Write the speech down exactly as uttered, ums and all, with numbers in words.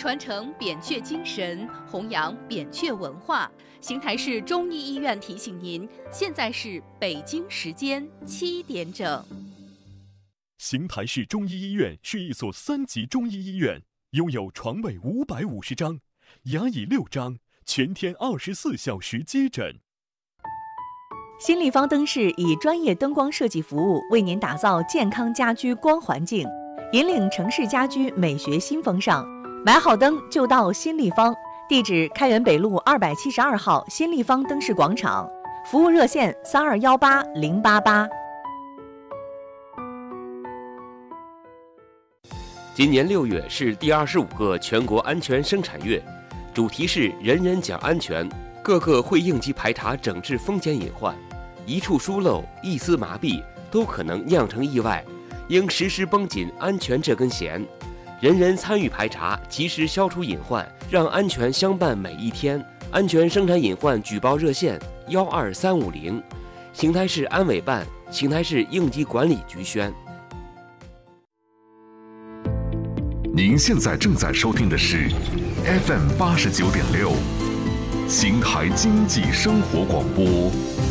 传承扁鹊精神，弘扬扁鹊文化。邢台市中医医院提醒您，现在是北京时间七点整。 邢台市中医医院是一所三级中医医院，拥有床位五百五十张，牙椅六张，全天二十四小时接诊。 新立方灯饰以专业灯光设计服务，为您打造健康家居光环境，引领城市家居美学新风尚。买好灯就到新立方，地址开元北路二百七十二号新立方灯饰广场，服务热线三二幺八零八八。 今年六月是第二十五个全国安全生产月，主题是人人讲安全，各个会应急排查整治风险隐患，一处疏漏、一丝麻痹都可能酿成意外，应时时绷紧安全这根弦，人人参与排查，及时消除隐患，让安全相伴每一天。安全生产隐患举报热线幺二三五零，邢台市安委办、邢台市应急管理局宣。 您现在正在收听的是 F M 八十九点六，邢台经济生活广播。